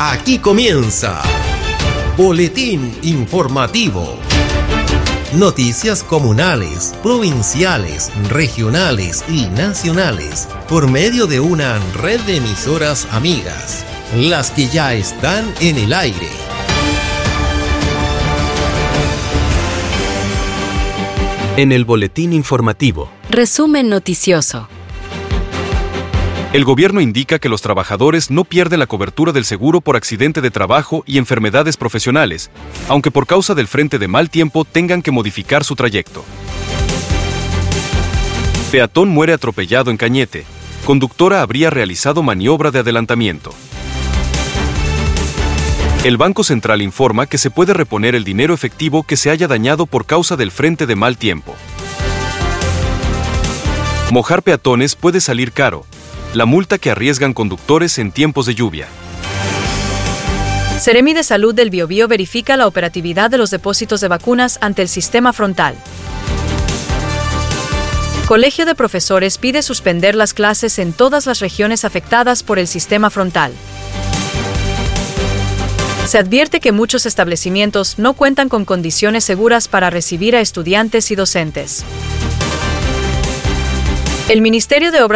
Aquí comienza Boletín Informativo. Noticias comunales, provinciales, regionales y nacionales por medio de una red de emisoras amigas, las que ya están en el aire. En el Boletín Informativo. Resumen noticioso. El gobierno indica que los trabajadores no pierden la cobertura del seguro por accidente de trabajo y enfermedades profesionales, aunque por causa del frente de mal tiempo tengan que modificar su trayecto. Peatón muere atropellado en Cañete. Conductora habría realizado maniobra de adelantamiento. El Banco Central informa que se puede reponer el dinero efectivo que se haya dañado por causa del frente de mal tiempo. Mojar peatones puede salir caro. La multa que arriesgan conductores en tiempos de lluvia. Seremi de Salud del Biobío verifica la operatividad de los depósitos de vacunas ante el sistema frontal. Colegio de Profesores pide suspender las clases en todas las regiones afectadas por el sistema frontal. Se advierte que muchos establecimientos no cuentan con condiciones seguras para recibir a estudiantes y docentes. El Ministerio de Obras